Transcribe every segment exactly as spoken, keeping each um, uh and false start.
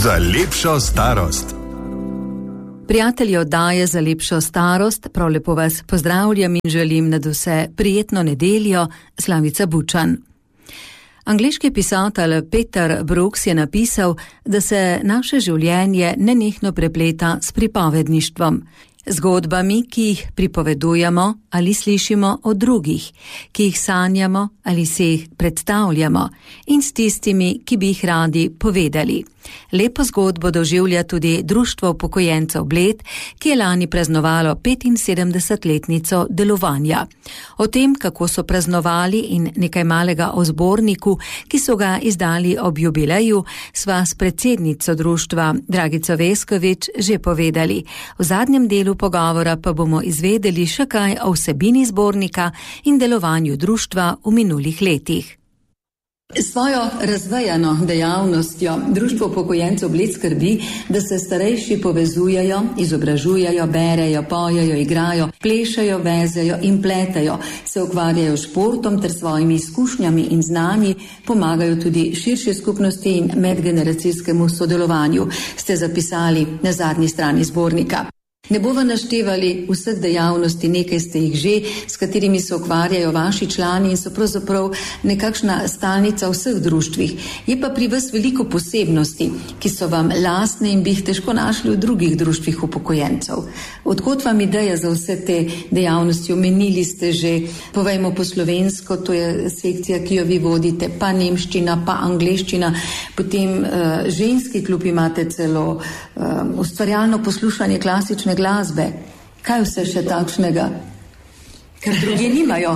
Za lepšo starost. Prijatelji oddaje Za lepšo starost, prav lepo vas pozdravljam in želim nadvse prijetno nedeljo, Slavica Bučan. Angleški pisatelj Peter Brooks je napisal, da se naše življenje nenehno prepleta s pripovedništvom, zgodbami, ki jih pripovedujemo ali slišimo od drugih, ki jih sanjamo ali si jih predstavljamo in s tistimi, ki bi jih radi povedali. Lepo zgodbo doživlja tudi Društvo upokojencev Bled, ki je lani praznovalo petinsedemdesetletnico delovanja. O tem, kako so praznovali in nekaj malega o zborniku, ki so ga izdali ob jubileju, sva s predsednico društva Dragico Veskovič že povedali. V zadnjem delu pogovora pa bomo izvedeli še kaj o vsebini zbornika in delovanju društva v minulih letih. Svojo razvejano dejavnostjo Društvo upokojencev Bled skrbi, da se starejši povezujejo, izobražujejo, berejo, pojejo, igrajo, plešajo, vezejo in pletejo, se ukvarjajo s športom ter svojimi izkušnjami in znanji, pomagajo tudi širši skupnosti in medgeneracijskemu sodelovanju, ste zapisali na zadnji strani zbornika. Ne bova naštevali vseh dejavnosti, nekaj ste jih že, s katerimi se ukvarjajo vaši člani in so pravzaprav nekakšna stalnica v vseh društvih. Je pa pri vas veliko posebnosti, ki so vam lastne in bi jih težko našli v drugih društvih upokojencev. Odkot vam ideja za vse te dejavnosti? Omenili ste že, povejmo po slovensko, to je sekcija, ki jo vi vodite, pa nemščina, pa angleščina, potem uh, ženski klub imate celo, uh, ustvarjalno poslušanje klasične glasbe. Kaj vse še takšnega, kar drugi nimajo?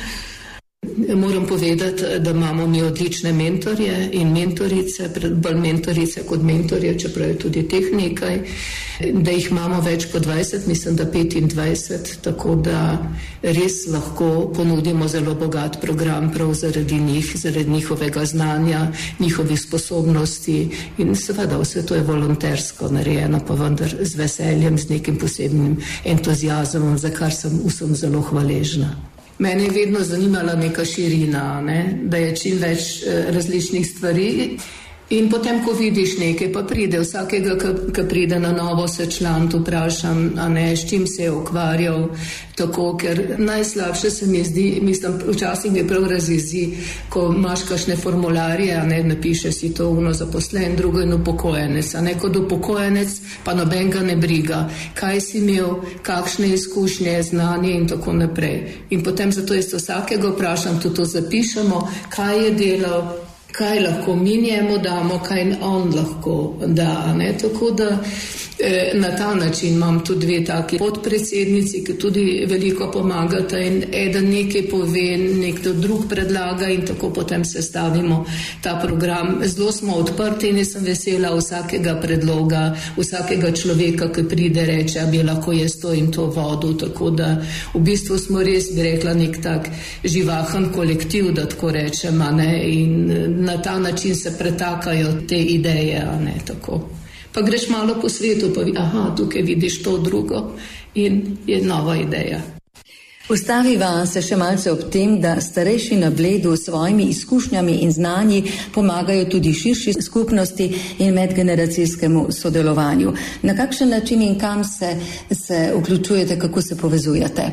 Moram povedati, da imamo mi odlične mentorje in mentorice, bolj mentorice kot mentorje, čeprav je tudi teh nekaj, da jih imamo več kot dvajset, mislim, da petindvajset, tako da res lahko ponudimo zelo bogat program prav zaradi njih, zaradi njihovega znanja, njihovih sposobnosti in seveda vse to je volontersko narejeno, pa vendar z veseljem, z nekim posebnim entuziazmom, za kar sem vsem zelo hvaležna. Mene je vedno zanimala neka širina, ne? Da je čim več eh, različnih stvari in potem, ko vidiš nekaj, pa pride vsakega, ki pride na novo, se član tu vprašam, a ne, s čim se je ukvarjal, tako, ker najslabše se mi zdi, mislim, včasih mi prav razjezi, ko imaš kakšne formularje, a ne, napiše si to uno zaposlen, drugo in upokojenec, a ne, kot upokojenec, pa noben ga ne briga, kaj si imel, kakšne izkušnje, znanje in tako naprej. In potem zato jaz vsakega vprašam, tudi to zapišemo, kaj je delal, kaj lahko mi njemu damo, kaj on lahko da, ne, tako da eh, na ta način imam tudi dve taki podpredsednici, ki tudi veliko pomagata in eden nekaj pove, nekdo drug predlaga in tako potem sestavimo ta program. Zelo smo odprti in sem vesela vsakega predloga, vsakega človeka, ki pride, reče, a bi lahko jaz to in to vodil, tako da v bistvu smo res, bi rekla, nek tak živahen kolektiv, da tako rečem, a ne, in na ta način se pretakajo te ideje, a ne, tako. Pa greš malo po svetu, pa aha, tukaj vidiš to drugo in je nova ideja. Ustaviva se še malce ob tem, da starejši na Bledu s svojimi izkušnjami in znanji pomagajo tudi širši skupnosti in medgeneracijskemu sodelovanju. Na kakšen način in kam se, se vključujete, kako se povezujete?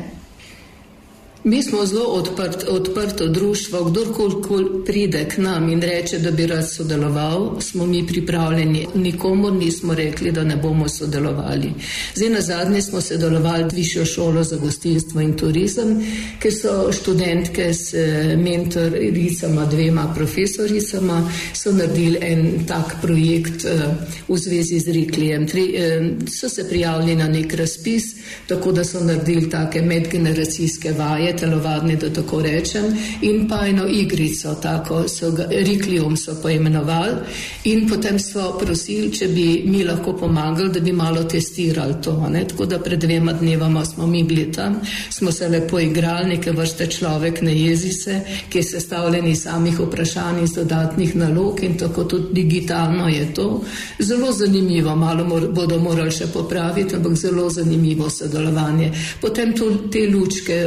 Mi smo zelo odprt, odprto društvo, kdorkoli pride k nam in reče, da bi rad sodeloval, smo mi pripravljeni. Nikomor nismo rekli, da ne bomo sodelovali. Zdaj na zadnje smo sodelovali z Višjo šolo za gostinstvo in turizem, ker so študentke s mentoricama, dvema profesoricama, so naredili en tak projekt v zvezi z Riklijem. So se prijavili na nek razpis, tako da so naredili take medgeneracijske vaje, telovadni, da tako rečem, in pa eno igrico, tako so ga, Riklijum so poimenovali, in potem so prosili, če bi mi lahko pomagali, da bi malo testirali to, ne? Tako da pred dvema dnevama smo mi bili tam, smo se lepo igrali, neke vrste človek ne jezi se, ki je sestavljen iz samih vprašanj, iz dodatnih nalog in tako tudi digitalno je to. Zelo zanimivo, malo mor, bodo morali še popraviti, ampak zelo zanimivo sodelovanje. Potem tu te lučke, ogromno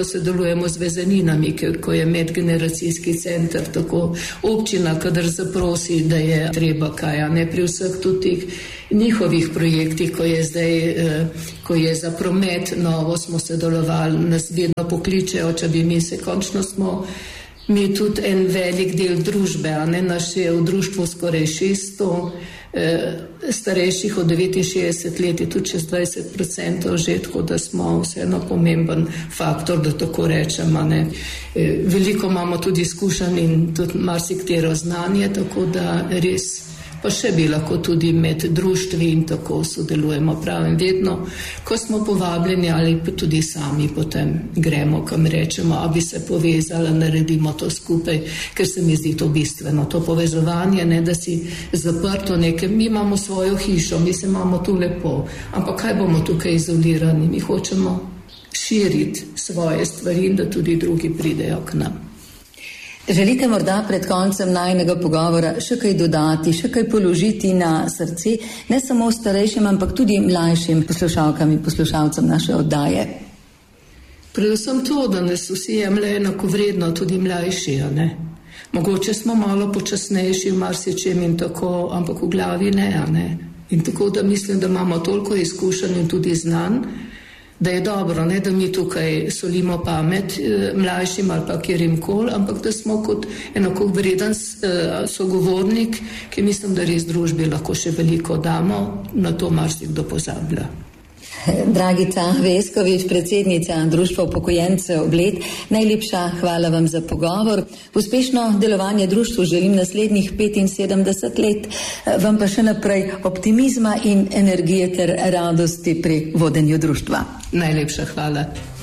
sodelujemo z vezeninami, ker ko je medgeneracijski center, tako občina, kadar zaprosi, da je treba kaj, a ne pri vseh tudi njihovih projektih, ko je zdaj, ko je za promet novo, smo sodelovali, nas vedno pokličejo, če bi mi se končno smo, mi tudi en velik del družbe, a ne, naš je v društvu skoraj šeststo starejših od devetinšestdeset let, je tudi čez dvajset procentov že, tako da smo vseeno pomemben faktor, da tako rečem, a ne. Veliko imamo tudi izkušenj in tudi marsikatero znanje, tako da res, pa še bi lahko tudi med društvi in tako sodelujemo, pravim, vedno, ko smo povabljeni ali pa tudi sami potem gremo, kam rečemo, a bi se povezali, naredimo to skupaj, ker se mi zdi to bistveno, to povezovanje, ne, da si zaprto nekaj, mi imamo svojo hišo, mi se imamo tu lepo, ampak kaj bomo tukaj izolirani, mi hočemo širiti svoje stvari in da tudi drugi pridejo k nam. Želite morda pred koncem najinega pogovora še kaj dodati, še kaj položiti na srce, ne samo starejšim, ampak tudi mlajšim poslušalkam in poslušalcem naše oddaje? Predvsem to, da nas vsi jemlje enako vredno, tudi mlajši, a ne. Mogoče smo malo počasnejši v marsičem in tako, ampak v glavi ne, a ne. In tako, da mislim, da imamo toliko izkušenj in tudi znanj, da je dobro, ne, da mi tukaj solimo pamet mlajšim ali pa kjerimkoli, ampak da smo kot enako vreden sogovornik, ki mislim, da res družbi lahko še veliko damo, na to marsikdo pozablja. Dragica Veskovič, predsednica Društva upokojencev Bled, najlepša hvala vam za pogovor. Uspešno delovanje društvu želim naslednjih petinsedemdeset let, vam pa še naprej optimizma in energije ter radosti pri vodenju društva. Najlepša hvala.